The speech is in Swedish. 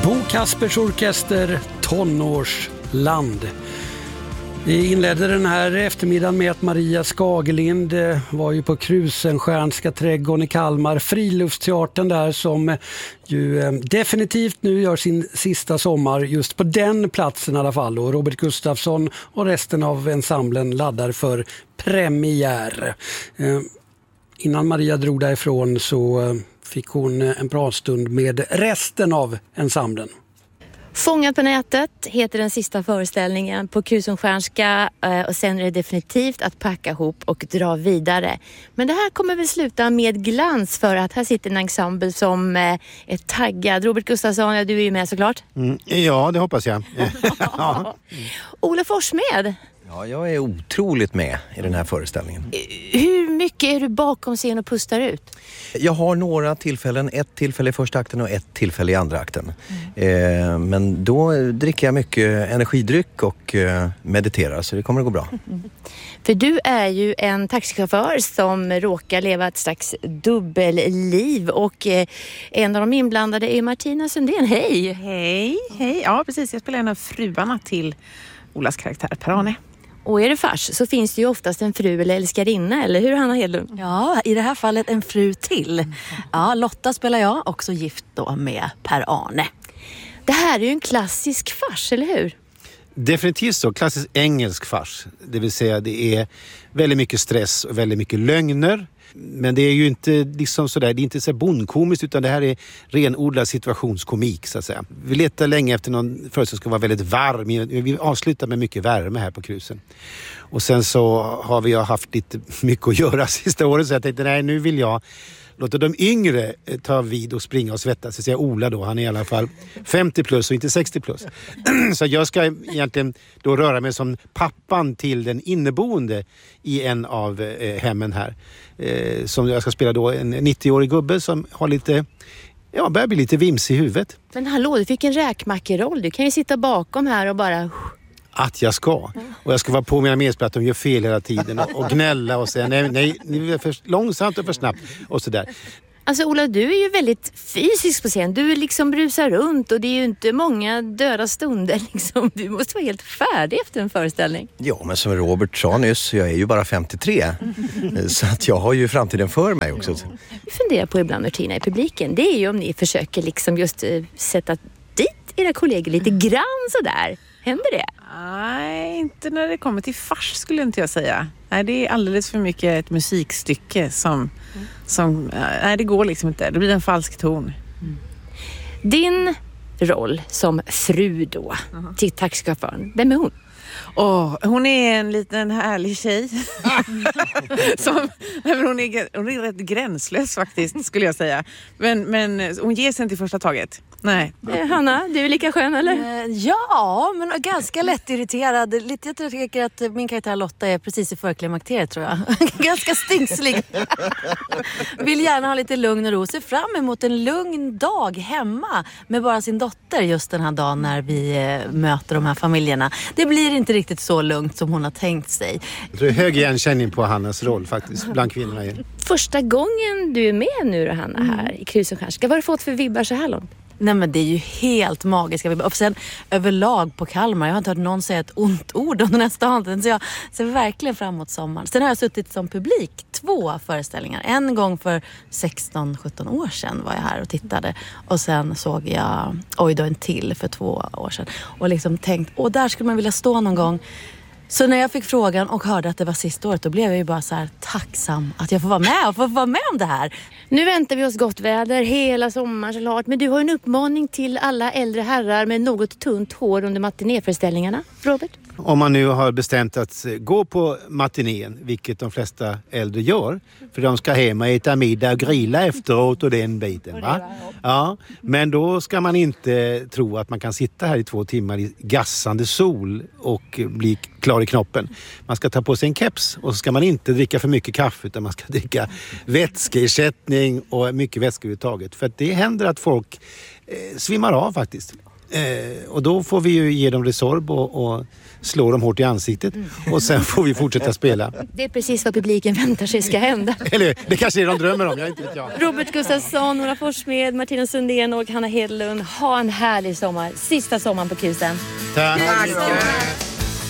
Bo Kaspers orkester Tonårsland. Vi inledde den här eftermiddagen med att Maria Skagelind var ju på Krusenstjärnska trädgården i Kalmar, friluftsteatern där som ju definitivt nu gör sin sista sommar just på den platsen i alla fall. Och Robert Gustafsson och resten av ensemblen laddar för premiär. Innan Maria drog därifrån så fick hon en pratstund med resten av ensemblen. Fångad på nätet heter den sista föreställningen på Krusenstjärnska och sen är det definitivt att packa ihop och dra vidare. Men det här kommer väl sluta med glans för att här sitter en ensemble som är taggad. Robert Gustafsson, ja, du är ju med såklart. Ja, det hoppas jag. Ja. Ola Forssmed. Ja, jag är otroligt med i den här föreställningen. Hur mycket är du bakom scen och pustar ut? Jag har några tillfällen, ett tillfälle i första akten och ett tillfälle i andra akten. Men då dricker jag mycket energidryck och mediterar, så det kommer att gå bra. För du är ju en taxichaufför som råkar leva ett slags dubbelliv och en av de inblandade är Martina Sundén. Hej! Hej. Ja, precis. Jag spelar en av fruarna till Olas karaktär Per-Arne. Och är det fars så finns det ju oftast en fru eller älskarinna, eller hur Hanna Hedlund? Ja, i det här fallet en fru till. Ja, Lotta spelar jag, också gift då med Per-Arne. Det här är ju en klassisk fars, eller hur? Definitivt så, klassisk engelsk fars. Det vill säga det är väldigt mycket stress och väldigt mycket lögner. Men det är ju inte liksom sådär, det är inte så bondkomiskt utan det här är renodlad situationskomik så att säga. Vi letar länge efter någon föreställning som ska vara väldigt varm. Vi avslutar med mycket värme här på Krusen. Och sen så har vi haft lite mycket att göra sista året så jag tänkte nej, nu vill jag låta de yngre ta vid och springa och svettas. Så säger Ola då, han är i alla fall 50 plus och inte 60 plus. Så jag ska egentligen då röra mig som pappan till den inneboende i en av hemmen här. Som jag ska spela då en 90-årig gubbe som har lite, ja, börjar bli lite vims i huvudet. Men hallå, du fick en räkmackeroll. Du kan ju sitta bakom här och bara... Att jag ska. Och jag ska vara på mina medspelare att de gör fel hela tiden och gnälla och säga nej, ni är för långsamt och för snabbt och sådär. Alltså Ola, du är ju väldigt fysisk på scen. Du liksom brusar runt och det är ju inte många döda stunder liksom. Du måste vara helt färdig efter en föreställning. Ja, men som Robert sa nyss, jag är ju bara 53. Så att jag har ju framtiden för mig också. Vi funderar på ibland Martina i publiken. Det är ju om ni försöker liksom just sätta dit era kollegor lite grann sådär. Händer det? Nej, inte när det kommer till fars skulle inte jag säga. Nej, det är alldeles för mycket ett musikstycke som nej, det går liksom inte. Det blir en falsk ton. Din roll som fru då till taxichauffören, vem är hon? Hon är en liten härlig tjej. Hon är rätt gränslös faktiskt skulle jag säga. Men hon ger sig inte i första taget. Nej. Hanna, du är lika skön eller? Ja, men ganska lättirriterad. Jag tycker att min karaktär Lotta är precis i förklimakteriet tror jag. Ganska stingslig. Vill gärna ha lite lugn och ro. Se fram emot en lugn dag hemma med bara sin dotter just den här dagen när vi möter de här familjerna. Det blir inte riktigt så lugnt som hon har tänkt sig. Jag tror det är hög igenkänning på Hannas roll faktiskt bland kvinnorna. Första gången du är med nu då Hanna här i Krusenstjärnska. Vad har du fått för vibbar så här långt? Nej men det är ju helt magiska vibbar. Och sen överlag på Kalmar, jag har inte hört någon säga ett ont ord om den här staden. Så jag ser verkligen fram emot sommaren. Sen har jag suttit som publik 2 föreställningar. En gång för 16-17 år sedan var jag här och tittade. Och sen såg jag en till för 2 år sedan. Och liksom tänkt, där skulle man vilja stå någon gång. Så när jag fick frågan och hörde att det var sista året, då blev jag ju bara så här tacksam att jag får vara med och få vara med om det här. Nu väntar vi oss gott väder hela sommaren såklart, men du har en uppmaning till alla äldre herrar med något tunt hår under matinéföreställningarna, Robert? Om man nu har bestämt att gå på matinén, vilket de flesta äldre gör, för de ska hem och äta middag och grilla efteråt och den biten, va? Ja, men då ska man inte tro att man kan sitta här i 2 timmar i gassande sol och bli klar i knoppen. Man ska ta på sig en keps och så ska man inte dricka för mycket kaffe utan man ska dricka vätskeersättning och mycket vätske överhuvudtaget. För att det händer att folk svimmar av faktiskt. Och då får vi ju ge dem Resorb och slå dem hårt i ansiktet. Och sen får vi fortsätta spela. Det är precis vad publiken väntar sig ska hända. Eller det kanske är de drömmer om, jag inte vet jag. Robert Gustafsson, Nora Forssmed, Martina Sundén och Hanna Hedlund. Ha en härlig sommar. Sista sommaren på Krusen. Tack.